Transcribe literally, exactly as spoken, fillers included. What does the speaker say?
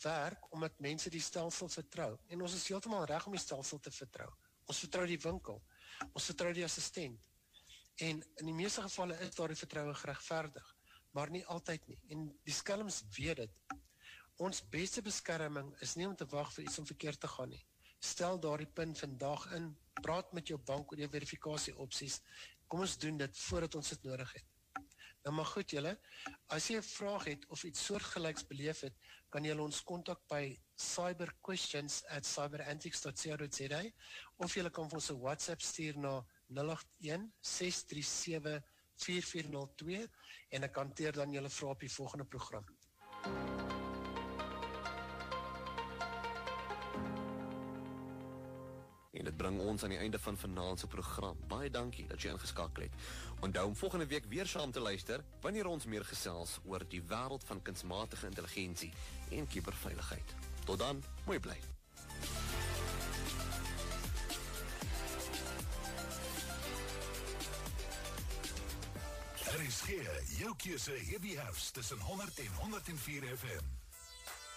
werk omdat mense die stelsel vertrou. En ons is heeltemal reg om die stelsel te vertrou. Ons vertrou die winkel. Ons vertrou die assistent. En in die meeste gevalle is daar die vertroue geregverdig, maar nie altyd nie. En die skelms weet dit. Ons beste beskerming is nie om te wag vir iets om verkeerd te gaan nie. Stel daardie pin vandag in, praat met jou bank oor die verifikasie opsies. Kom ons doen dit voordat ons dit nodig het. Nou maar goed julle, as jy 'n vraag het of iets soortgelyks beleef het, kan julle ons kontak by cyberquestions at cyberantics dot co dot za of julle kan vir ons 'n WhatsApp stuur na nul agt een ses drie sewe vier vier nul twee en ek hanteer dan julle vrae op die volgende program. En dit bring ons aan die einde van vanaand se program. Baie dankie dat jy ingeskakel het. Onthou om volgende week weer saam te luister wanneer ons meer gesels oor die wêreld van kunsmatige intelligensie en kuberveiligheid. Tot dan, mooi bly. R S G, jou keuse Heavy House tussen honderd en honderd en vier F M.